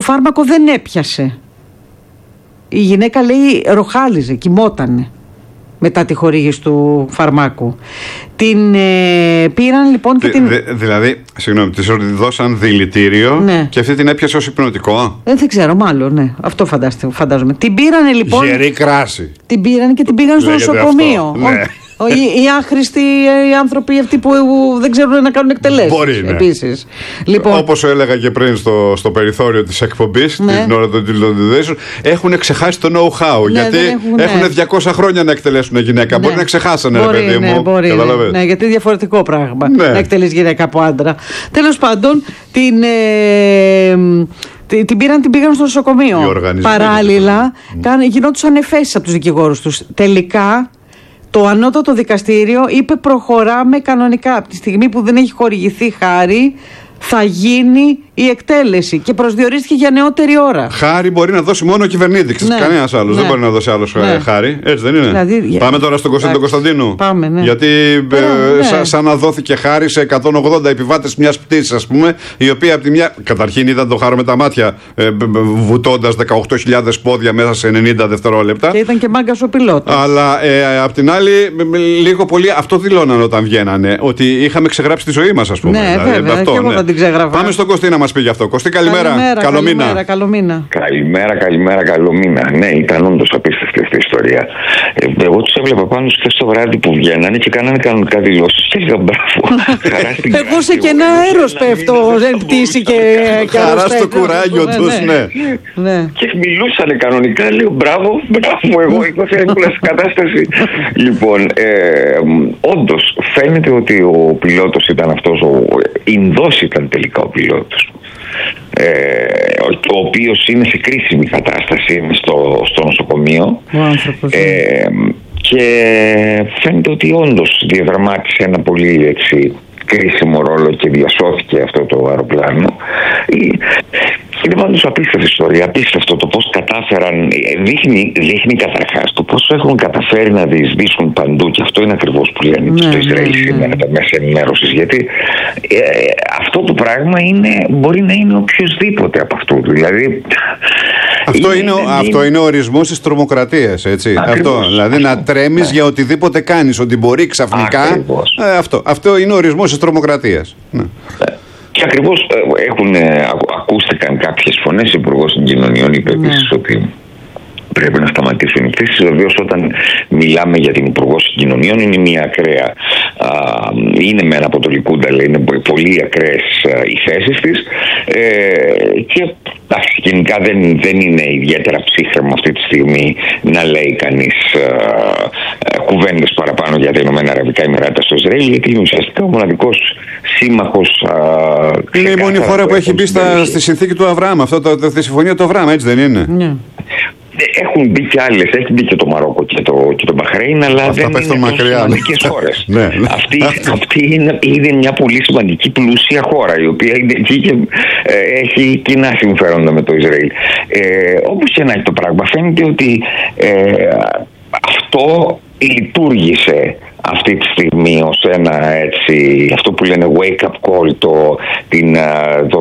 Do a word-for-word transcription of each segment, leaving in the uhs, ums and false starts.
φάρμακο δεν έπιασε. Η γυναίκα, λέει, ροχάλιζε, κοιμότανε μετά τη χορήγηση του φαρμάκου. Την ε, πήραν λοιπόν και Δη, την... Δη, δηλαδή, συγγνώμη, της δώσαν δηλητήριο, ναι, και αυτή την έπιασε ως υπνοτικό. Δεν, δεν ξέρω, μάλλον, ναι. Αυτό φαντάζομαι. Την πήρανε λοιπόν... Γερή κράση. Την πήραν και την πήγαν στο νοσοκομείο. Ναι. Οι, οι άχρηστοι οι άνθρωποι αυτοί που δεν ξέρουν να κάνουν εκτελέσεις. Μπορεί, ναι. Επίσης. Λοιπόν, όπως έλεγα και πριν στο, στο περιθώριο της εκπομπής, ναι, την ώρα των τηλεοπτήσεων, έχουν ξεχάσει το know-how. Ναι, γιατί έχουν, έχουν ναι. διακόσια χρόνια να εκτελέσουν γυναίκα. Ναι. Μπορεί να ξεχάσανε, μπορεί, ρε παιδί ναι, μου. Μπορεί, ναι, ναι, γιατί είναι διαφορετικό πράγμα, ναι, να εκτελείς γυναίκα από άντρα. Τέλος πάντων, την. Ε, Την πήραν, την πήγαν στο νοσοκομείο. Παράλληλα, mm. γινόντουσαν εφέσεις από τους δικηγόρους τους. Τελικά, το ανώτατο δικαστήριο είπε προχωράμε κανονικά. Από τη στιγμή που δεν έχει χορηγηθεί χάρη, θα γίνει η εκτέλεση και προσδιορίστηκε για νεότερη ώρα. Χάρη μπορεί να δώσει μόνο ο κυβερνήτης, ναι, κανένας άλλος, ναι, δεν μπορεί να δώσει άλλος, ναι, χάρη. Έτσι δεν είναι? Δηλαδή, πάμε τώρα στον Κωνσταντίνο Κωνσταντίνου. Πάμε, ναι. Γιατί ε, ναι. Σα, σαν να δόθηκε χάρη σε εκατόν ογδόντα επιβάτες μιας πτήσης, ας πούμε, η οποία από τη μια καταρχήν ήταν το χάρο με τα μάτια, ε, βουτώντας δεκαοκτώ χιλιάδες πόδια μέσα σε ενενήντα δευτερόλεπτα. Και ήταν και μάγκας ο πιλότος. Αλλά ε, απ' την άλλη, λίγο πολύ αυτό δηλώναν όταν βγαίνανε, ότι είχαμε ξεγράψει τη ζωή μας, ας πούμε. Ναι, δηλαδή, βέβαια, αυτό, και εγώ, ναι, την ξεγράφα. Πάμε στον Κωστή να μας πει γι' αυτό. Κωστή, καλημέρα. Καλημέρα, καλό καλημέρα, μήνα. καλό μήνα. Καλημέρα, καλημέρα, καλό μήνα. Ναι, ήταν όντως απίστευτη αυτή η ιστορία. Ε, εγώ τους έβλεπα πάνω χθες το βράδυ που βγαίνανε και κάνανε κανονικά δηλώσεις. Και έλεγα μπράβο. Εγώ σε κενά αέρος πέφτω, δεν πτήσει και χαρά στο κουράγιο τους, ναι. Και μιλούσανε κανονικά, λέω μπράβο, μπράβο, εγώ είμαι σε κατάσταση. Λοιπόν, όντως φαίνεται ότι ο πιλότος ήταν αυτός, ο Ινδός ήταν τελικά ο πιλότος. Ε, ο οποίος είναι σε κρίσιμη κατάσταση στο, στο νοσοκομείο, ε, και φαίνεται ότι όντως διαδραμάτισε ένα πολύ, έτσι, κρίσιμο ρόλο και διασώθηκε αυτό το αεροπλάνο. Είναι πάντως απίστευτη ιστορία, απίστευτο το πώς κατάφεραν, δείχνει, δείχνει καταρχάς το πώς έχουν καταφέρει να διεισδύσουν παντού, και αυτό είναι ακριβώς που λένε ναι, στο Ισραήλ ναι, σήμερα, τα μέσα ενημέρωσης, γιατί ε, αυτό το πράγμα είναι, μπορεί να είναι οποιοσδήποτε από αυτού, δηλαδή αυτό είναι, είναι, αυτό είναι ο ορισμός της τρομοκρατίας, έτσι. Αυτό, δηλαδή αυτό, να τρέμεις, ναι, για οτιδήποτε κάνεις, ότι μπορεί ξαφνικά, ε, αυτό, αυτό είναι ο ορισμός της τρομοκρατίας, ναι. Και ακριβώς έχουν, ακούστηκαν κάποιες φωνές. Ο Υπουργός Συγκοινωνιών είπε επίσης, ναι, ότι πρέπει να σταματήσουν οι πτήσεις. Βεβαίως, όταν μιλάμε για την Υπουργό Συγκοινωνιών, είναι μια ακραία. Α, είναι μεν από το Λικούντ, αλλά είναι πολύ ακραίες οι θέσεις της. Ε, και εντάξει, γενικά δεν, δεν είναι ιδιαίτερα ψύχρεμο αυτή τη στιγμή να λέει κανείς κουβέντες παραπάνω για τα Ηνωμένα Αραβικά Εμιράτα στο Ισραήλ, γιατί είναι ουσιαστικά ο μοναδικός σύμμαχος. Α, είναι η μόνη χώρα που έχει μπει στα, στη συνθήκη του Αβραάμ, αυτό το, το, τη συμφωνία του Αβραάμ, έτσι δεν είναι? Ναι. Έχουν μπει και άλλες, έχει μπει και το Μαρόκο και το, και το Μπαχρέιν, αλλά αυτά δεν είναι τόσο σημαντικές χώρες. Ναι, ναι. Αυτή, αυτή είναι, είναι μια πολύ σημαντική πλούσια χώρα, η οποία είναι εκεί και ε, έχει κοινά συμφέροντα με το Ισραήλ. Ε, όπως και να έχει το πράγμα, φαίνεται ότι ε, αυτό λειτουργήσε αυτή τη στιγμή ως ένα, έτσι, αυτό που λένε wake up call, το, την, το,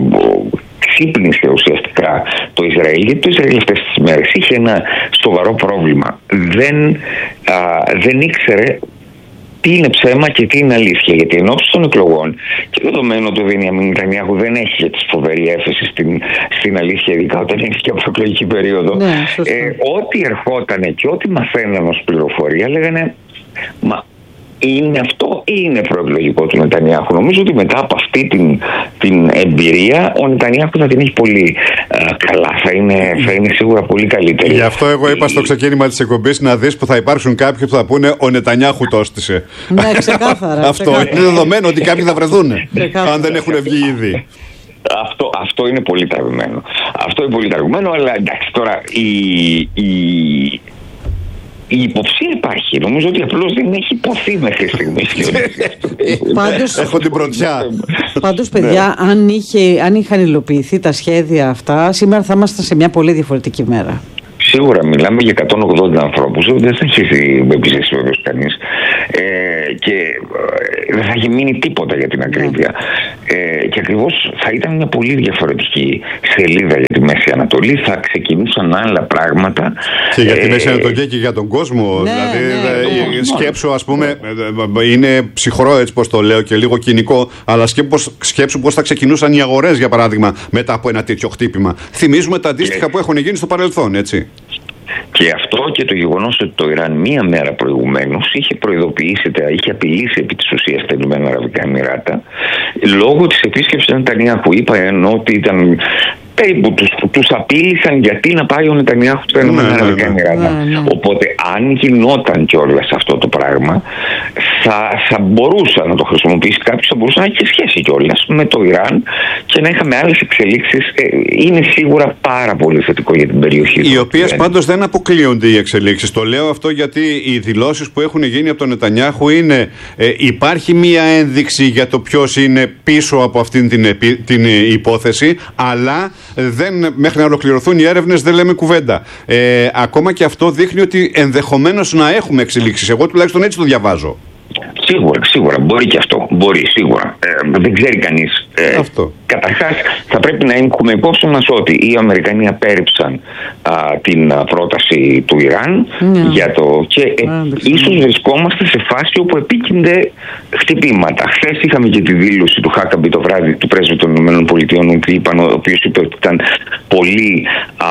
ξύπνησε ουσιαστικά το Ισραήλ, γιατί το Ισραήλ αυτές τις μέρες είχε ένα σοβαρό πρόβλημα. Δεν, α, δεν ήξερε τι είναι ψέμα και τι είναι αλήθεια. Γιατί εν ώψη των εκλογών, και δεδομένου ότι ο Μπενιάμιν Νετανιάχου δεν έχει τη φοβερή έφεση στην, στην αλήθεια, ειδικά όταν είναι και από εκλογική περίοδο, ναι, ε, ό,τι ερχότανε και ό,τι μαθαίναν ως πληροφορία λέγανε, μα είναι αυτό ή είναι προεκλογικό του Νετανιάχου? Νομίζω ότι μετά από αυτή την, την εμπειρία ο Νετανιάχου θα την έχει πολύ α, καλά, θα είναι, θα είναι σίγουρα πολύ καλύτερη. Γι' αυτό εγώ είπα στο ξεκίνημα της εκπομπής να δεις που θα υπάρξουν κάποιοι που θα πούνε ο Νετανιάχου το έστησε. Ναι, ξεκάθαρα. Αυτό ξεκάθαρα. Είναι δεδομένο ότι κάποιοι θα βρεθούν αν δεν έχουν βγει ήδη. Αυτό, αυτό είναι πολύ τραγουμένο. Αυτό είναι πολύ τραγουμένο, αλλά εντάξει τώρα η... η η υποψία υπάρχει. Νομίζω ότι απλώς δεν έχει υποθεί μέχρι στιγμής. Πάντως, έχω την πρωτιά. Πάντως, παιδιά, ναι, αν, είχε, αν είχαν υλοποιηθεί τα σχέδια αυτά, σήμερα θα ήμασταν σε μια πολύ διαφορετική μέρα. Σίγουρα μιλάμε για εκατόν ογδόντα ανθρώπους, δεν θα έχει εμπιστοσύνη βέβαιος κανείς ε, και ε, δεν θα έχει μείνει τίποτα για την ακρίβεια. Ε, και ακριβώς θα ήταν μια πολύ διαφορετική σελίδα για τη Μέση Ανατολή, θα ξεκινήσαν άλλα πράγματα. Και για τη ε, Μέση Ανατολή και για τον κόσμο. Ναι, δηλαδή, ναι, ναι, σκέψου, ας πούμε, είναι ψυχρό έτσι πως το λέω και λίγο κοινικό, αλλά σκέψου, σκέψου πως θα ξεκινούσαν οι αγορές, για παράδειγμα, μετά από ένα τέτοιο χτύπημα. Θυμίζουμε τα αντίστοιχα και... που έχουν γίνει στο παρελθόν, έτσι. Και αυτό και το γεγονός ότι το Ιράν μία μέρα προηγουμένως είχε προειδοποιήσει, είχε απειλήσει επί της ουσίας τα Ηνωμένα Αραβικά Εμιράτα λόγω της επίσκεψης του Νετανιάχου. Είπα ενώ ότι ήταν περίπου τους, τους απείλησαν γιατί να πάει ο Νετανιάχου στα Ηνωμένα Αραβικά Εμιράτα. Ναι, ναι. Οπότε αν γινόταν κιόλας αυτό το πράγμα θα, θα μπορούσε να το χρησιμοποιήσει κάποιος, θα μπορούσε να έχει σχέση κιόλας με το Ιράν και να είχαμε άλλες εξελίξεις. Ε, είναι σίγουρα πάρα πολύ θετικό για την περιοχή. Οι οποίες πάντως δεν αποκλείονται οι εξελίξεις. Το λέω αυτό γιατί οι δηλώσεις που έχουν γίνει από τον Νετανιάχου είναι ε, υπάρχει μία ένδειξη για το ποιος είναι πίσω από αυτήν την, την υπόθεση, αλλά δεν, μέχρι να ολοκληρωθούν οι έρευνες δεν λέμε κουβέντα. Ε, ακόμα και αυτό δείχνει ότι ενδεχομένως να έχουμε εξελίξεις. Εγώ τουλάχιστον έτσι το διαβάζω. Σίγουρα, σίγουρα. Μπορεί και αυτό. Μπορεί, σίγουρα. Ε, δεν ξέρει κανείς. Ε, αυτό. Καταρχάς, θα πρέπει να έχουμε υπόψη μας ότι οι Αμερικανοί απέρριψαν α, την α, πρόταση του Ιράν yeah. για το, και ε, yeah. ίσως βρισκόμαστε σε φάση όπου επίκυνται χτυπήματα. Χθες είχαμε και τη δήλωση του Χάκαμπι το βράδυ του πρέσβη των ΗΠΑ, ο οποίος είπε ότι ήταν πολύ α,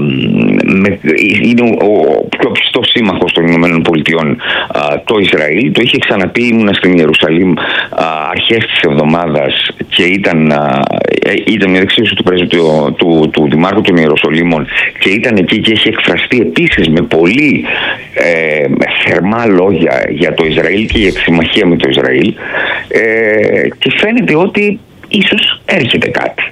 με, είναι ο, ο πιο πιστός σύμμαχος των ΗΠΑ το Ισραήλ. Το είχε ξαναπεί, ήμουνα στην Ιερουσαλήμ α, αρχές της εβδομάδας και ήταν, α, ήταν μια δεξίωση του πρέσβη του, του, του Δημάρχου των Ιεροσολύμων και ήταν εκεί και έχει εκφραστεί επίσης με πολύ ε, θερμά λόγια για το Ισραήλ και για τη συμμαχία με το Ισραήλ ε, και φαίνεται ότι ίσως έρχεται κάτι.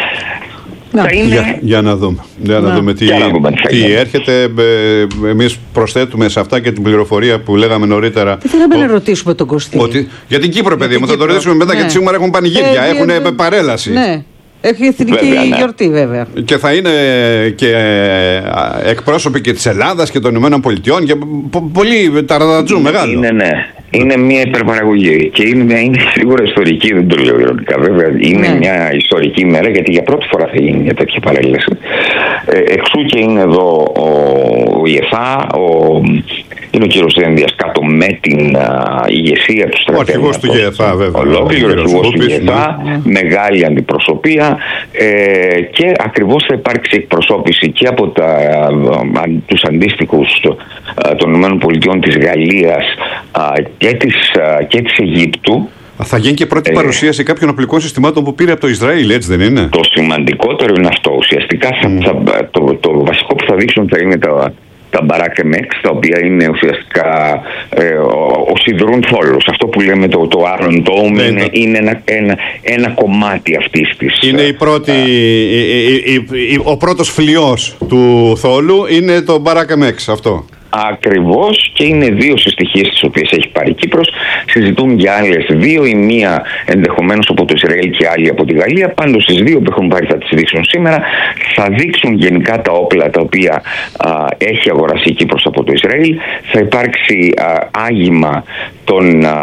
Να. Είναι... Για, για να δούμε, για να. Να δούμε τι, να δούμε τι, τι έρχεται. Ε, εμείς προσθέτουμε σε αυτά και την πληροφορία που λέγαμε νωρίτερα. Δεν θέλαμε να ρωτήσουμε τον Κωστή. Ότι, για την Κύπρο, παιδί μου, θα το ρωτήσουμε μετά, ναι. γιατί σήμερα έχουν πανηγύρια, ε, έχουν ε, παρέλαση. Ναι. Έχει εθνική βέβαια, ναι. γιορτή, βέβαια. Και θα είναι και εκπρόσωποι και της Ελλάδας και των Ηνωμένων Πολιτειών και πο- πολύ ταραδατζού μεγάλο. Είναι, ναι. Είναι μια υπερπαραγωγή και είναι, μια, είναι σίγουρα ιστορική, δεν το λέω ειρωνικά βέβαια. Είναι ναι. μια ιστορική ημέρα γιατί για πρώτη φορά θα γίνει μια τέτοια παρέλαση. Ε, εξού και είναι εδώ ο, ο ΙΕΦΑ, ο, είναι ο κύριος Δένδιας κάτω με την α, ηγεσία του στρατεύματος. Ο αρχηγός του ΙΕΦΑ, βέβαια. Ολόκληρο αρχηγός του ΙΕΦΑ, ναι. μεγάλη αντιπροσωπεία ε, και ακριβώς θα υπάρξει εκπροσώπηση και από τα, α, τους αντίστοιχους α, των ΗΠΑ, της Γαλλίας α, και, της, α, και της Αιγύπτου. Θα γίνει και πρώτη ε, παρουσίαση κάποιων οπλικών συστημάτων που πήρε από το Ισραήλ, έτσι δεν είναι? Το σημαντικότερο είναι αυτό. Ουσιαστικά mm. θα, θα, το, το βασικό που θα δείξουν θα είναι τα, τα Barrack εμ εξ, τα οποία είναι ουσιαστικά ε, ο, ο σιδρούν θόλος. Αυτό που λέμε το, το Iron Dome ναι, είναι, είναι ένα, ένα, ένα κομμάτι αυτής της. Είναι η πρώτη, α, η, η, η, η, ο πρώτος φλοιός του θόλου είναι το Barrack εμ εξ αυτό. Ακριβώς, και είναι δύο συστοιχίες τις οποίες έχει πάρει η Κύπρος. Συζητούν για άλλες δύο, η μία ενδεχομένως από το Ισραήλ και άλλη από τη Γαλλία. Πάντως στις δύο που έχουν πάρει θα τις δείξουν σήμερα. Θα δείξουν γενικά τα όπλα τα οποία α, έχει αγοράσει η Κύπρος από το Ισραήλ. Θα υπάρξει α, άγημα τον, α,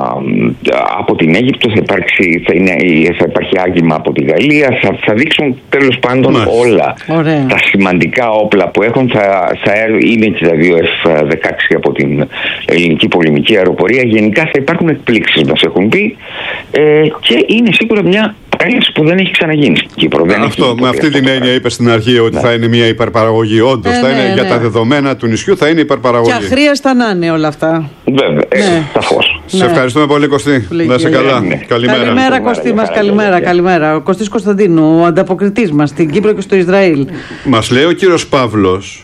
από την Αίγυπτο, θα, υπάρξει, θα, είναι, θα υπάρχει άγημα από τη Γαλλία. Θα, θα δείξουν τέλος πάντων Μάλιστα. όλα Ωραία. τα σημαντικά όπλα που έχουν. Θα, θα είναι και τα δύο εφ δεκαέξι από την ελληνική πολεμική αεροπορία. Γενικά θα υπάρχουν εκπλήξεις, μας έχουν πει, ε, και είναι σίγουρα μια παρέλαση που δεν έχει ξαναγίνει στην Κύπρο. Δεν αυτό, έχει με αυτή την έννοια είπε στην αρχή ότι ναι. θα είναι μια υπερπαραγωγή. Όντως, ε, θα είναι, ναι, για ναι. τα δεδομένα του νησιού θα είναι υπερπαραγωγή. Και αχρίαστα να είναι όλα αυτά. Βέβαια, ναι. σαφώς. Ε, σε ευχαριστούμε πολύ, Κωστή. Να είσαι καλά. Ναι. Καλημέρα. Καλημέρα, Κωστή μας. Καλημέρα, καλημέρα. Ο Κωστής Κωνσταντίνου, ο ανταποκριτής μας στην Κύπρο και στο Ισραήλ. Μας λέει ο κύριος Παύλος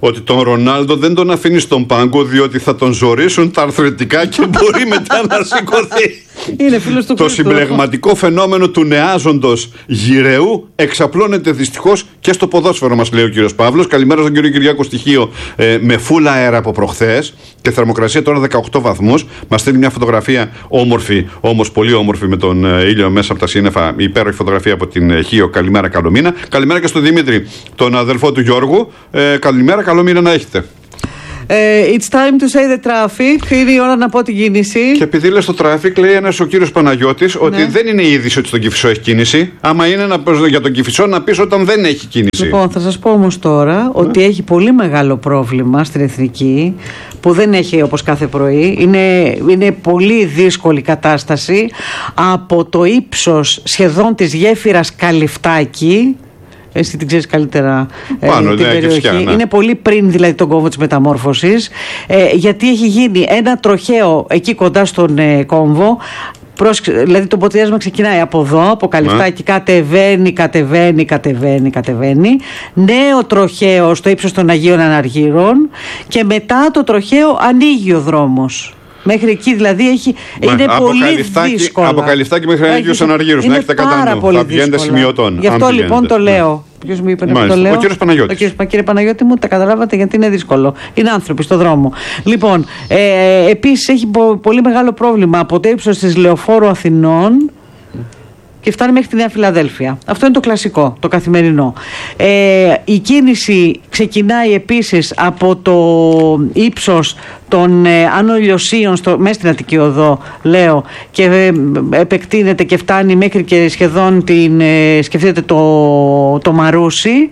ότι τον Ρονάλντο δεν τον αφήνει στον πάγκο διότι θα τον ζορίσουν τα αρθρετικά και μπορεί μετά να σηκωθεί. Είναι φίλος του Το συμπλεγματικό φαινόμενο του νεάζοντος γυρεού εξαπλώνεται δυστυχώς και στο ποδόσφαιρο, μας λέει ο κύριος Παύλος. Καλημέρα στον κύριο Κυριάκο Στοιχείο, ε, με φούλα αέρα από προχθές και θερμοκρασία τώρα δεκαοκτώ βαθμούς. Μας στέλνει μια φωτογραφία όμορφη, όμως πολύ όμορφη, με τον ε, ήλιο μέσα από τα σύννεφα. Υπέροχη φωτογραφία από την ε, Χίο. Καλημέρα, καλό μήνα. Καλημέρα και στον Δημήτρη, τον αδελφό του Γιώργου. Ε, καλημέρα, καλό μήνα να έχετε. It's time to say the traffic. Είναι η ώρα να πω την κίνηση. Και επειδή λες το traffic, λέει ένας ο κύριος Παναγιώτης, ναι, ότι δεν είναι είδηση ότι στον Κηφισό έχει κίνηση. Άμα είναι να, για τον Κηφισό να πεις όταν δεν έχει κίνηση. Λοιπόν, θα σας πω όμως τώρα, ναι, ότι έχει πολύ μεγάλο πρόβλημα στην Εθνική, που δεν έχει όπως κάθε πρωί. Είναι, είναι πολύ δύσκολη κατάσταση από το ύψος σχεδόν της γέφυρας Καλυφτάκη. Εσύ την ξέρεις καλύτερα, πάνω, ε, την ναι, περιοχή. Φυσιά, ναι. Είναι πολύ πριν δηλαδή τον κόμβο της Μεταμόρφωσης, ε, γιατί έχει γίνει ένα τροχαίο εκεί κοντά στον ε, κόμβο. Δηλαδή το ποτηριάσμα ξεκινάει από εδώ, από Καλυφτάκη, ναι, κατεβαίνει, κατεβαίνει, κατεβαίνει, κατεβαίνει. Νέο τροχαίο στο ύψος των Αγίων Αναργύρων και μετά το τροχαίο ανοίγει ο δρόμος. Μέχρι εκεί δηλαδή έχει, Μα, είναι πολύ δύσκολο. Από Καλυφτάκη μέχρι Αγίους Αναργύρους, να έχετε κατά νου. Θα πηγαίνετε σημειωτών. Γι' αυτό λοιπόν το λέω. Ποιος μου είπε να το λέω? Ο κύριος Παναγιώτης. Ο κύριος, κύριε Παναγιώτη μου, τα καταλάβατε γιατί είναι δύσκολο. Είναι άνθρωποι στο δρόμο. Λοιπόν, ε, επίσης έχει πο, πολύ μεγάλο πρόβλημα από το ύψος της Λεωφόρου Αθηνών και φτάνει μέχρι τη Νέα Φιλαδέλφια. Αυτό είναι το κλασικό, το καθημερινό. Ε, η κίνηση ξεκινάει επίσης από το ύψος των ε, Άνω Λιωσίων μέσα στην Αττική Οδό, λέω, και ε, επεκτείνεται και φτάνει μέχρι και σχεδόν την, ε, σκεφτείτε το, το Μαρούσι.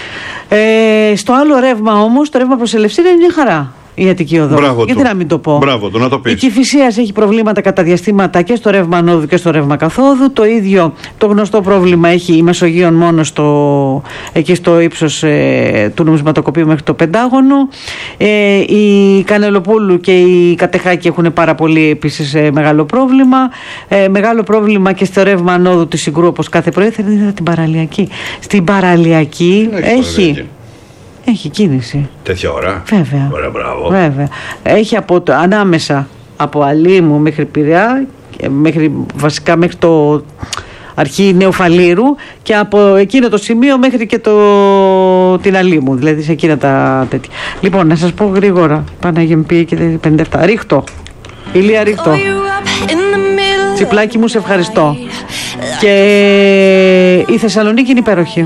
Ε, στο άλλο ρεύμα όμως, το ρεύμα προς Ελευσίνα είναι μια χαρά. Η Αττική Οδό. Μπράβο Γιατί του. να μην το πω. Μπράβο του, να το πεις. Η Κηφισίας έχει προβλήματα κατά διαστήματα και στο ρεύμα ανόδου και στο ρεύμα καθόδου. Το ίδιο το γνωστό πρόβλημα έχει η Μεσογείων μόνο στο, εκεί στο ύψος ε, του νομισματοκοπείου μέχρι το Πεντάγωνο. Ε, η Κανελοπούλου και η Κατεχάκη έχουν πάρα πολύ επίσης ε, μεγάλο πρόβλημα. Ε, μεγάλο πρόβλημα και στο ρεύμα ανόδου του Συγκρού, όπως κάθε πρωί. Θα δείτε την Παραλιακή. Στην Παραλιακή έχει. Έχει κίνηση. Τέτοια ώρα. Βέβαια. Ωραία, μπράβο. Βέβαια. Έχει από το, ανάμεσα από Αλήμου μέχρι Πειραιά, μέχρι, βασικά μέχρι το αρχή Νεοφαλήρου, και από εκείνο το σημείο μέχρι και το, την Αλήμου. Δηλαδή σε εκείνα τα τέτοια. Λοιπόν, να σας πω γρήγορα. Παναγιεμπή και πενήντα επτά. Ρίχτω. Ηλία Ρίχτω. Τσιπλάκι μου, σε ευχαριστώ. Και η Θεσσαλονίκη είναι υπέροχη.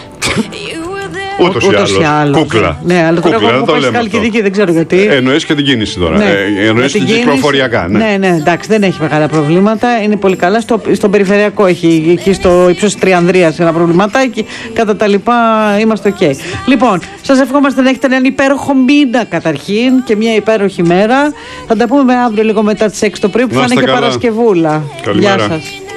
Ούτως ή άλλως. Κούκλα. Ναι, αλλά τώρα εγώ που πάει στη Χαλκιδική δεν ξέρω γιατί. Εννοείς και την κίνηση τώρα. Ναι. Ε, Εννοείς την κυκλοφοριακά. Ναι. ναι, ναι, εντάξει, δεν έχει μεγάλα προβλήματα. Είναι πολύ καλά. Στο, στον περιφερειακό έχει, εκεί στο ύψος της Τριανδρίας ένα προβληματάκι. Κατά τα λοιπά είμαστε ok. Λοιπόν, σας ευχόμαστε να έχετε έναν υπέροχο μήνα καταρχήν και μια υπέροχη μέρα. Θα τα πούμε αύριο λίγο μετά τις έξι το πρωί που θα είναι και Παρασκευούλα. Καλημέρα. Γεια σας.